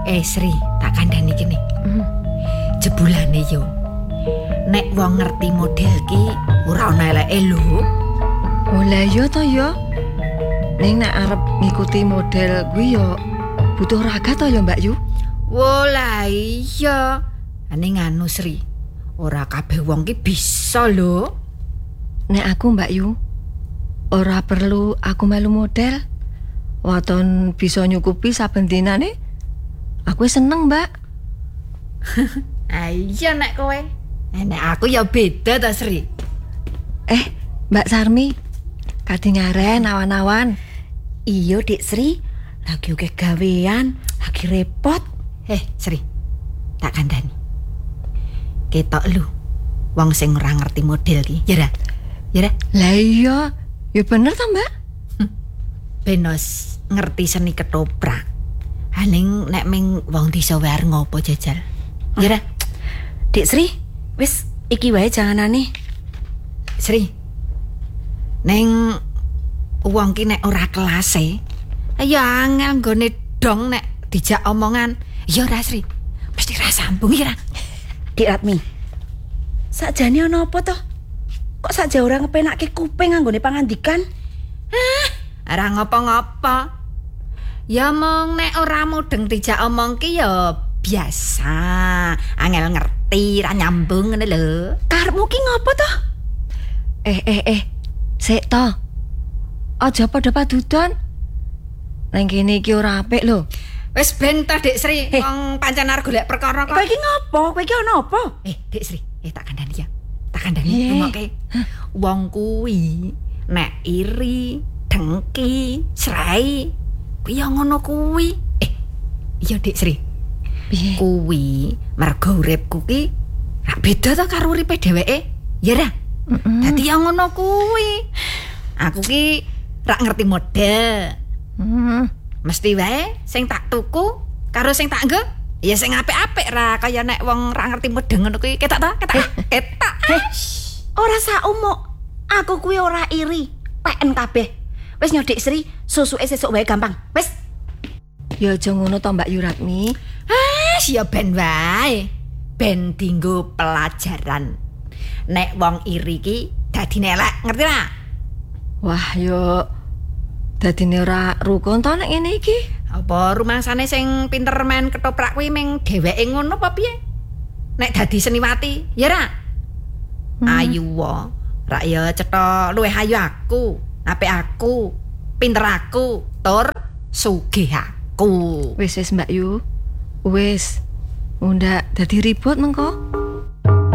Sri, tak kandhani kene. Jebulane yo. Nek wong ngerti model ki ora ana eleke lho. Oh lah iya to ya. Ning nek arep ngikuti model kuwi yo butuh raga to ya Mbak Yu? Wo lah iya. Ning anu Sri, ora kabeh wong ki bisa lho. Nek aku Mbak Yu ora perlu aku melu model. Waton bisa nyukupi saben dinane. Aku seneng, Mbak. Iya nek kowe. Nek aku ya beda ta, Sri. Mbak Sarmi, kadingaren awan-awan. Iya, Dik Sri. Lagi oke gawean, lagi repot. Sri. Tak kandhani. Ketok lu wong sing ora ngerti model ki, ya ra? Ya ra? Lah iya, ya bener to, Mbak. Benos ngerti seni ketoprak. Haling nek ming wong desa wae arep ngopo jajal. Ya ra? Dik Sri, wis iki wae janganane. Sri. Neng wong ki nek ora kelase, ya angel nggone dong nek dijak omongan. Ya ora Sri. Mesti ra sambung ya ra. Dik Ratmi. Sakjane ana apa to? Kok sakja ora ngepenake kuping anggone pangandikan? Ora ngopo-ngopo. Ya mong nek ora mudeng dijak omong ki ya biasa. Angel ngerti ra nyambung ngene lho. Karepmu ki ngopo to? Sik to. Aja padha padudon. Nang kene iki ora apik lho. Wis ben ta Dik Sri, wong pancen arep golek perkara kok. Kowe iki ngopo? Kowe iki ana apa? Dik Sri, tak kandhani ya. Tak kandhani rungokke. Wong kuwi nek iri, dengki, srai, kuwi ya ngono kuwi. Iya Dik Sri. Piye? Kuwi mergo uripku ki ra beda to karo uripe dheweke. Ya ra? Dadi ya ngono kuwi. Aku ki ra ngerti model. Mesti wae sing tak tuku karo sing tak nggo ya sing apik-apik ra kaya nek wong ra ngerti mudeng ngono kuwi. Ketok to? Ketok. Ora saumo. Aku kuwi ora iri. PN kabeh. Wis nyodik Sri, susuke sesuk wae gampang. Wis. Ya aja ngono to Mbak Yu Ratmi. Ya ben wae. Ben dienggo pelajaran. Nek wong iri ki dadine elek, ngerti ra? Wah, yo dadine ora rukun to nek ngene iki. Apa rumangsane sing pinter main ketoprak kuwi ming dheweke ngono apa piye? Nek dadi seniwati, ya ra? Ayu wae. Ra ya cetha luwih ayu aku, apik aku, pinter aku, tur sugih aku. Wis Mbak Yu. Wis. Ndak dadi ribut mengko.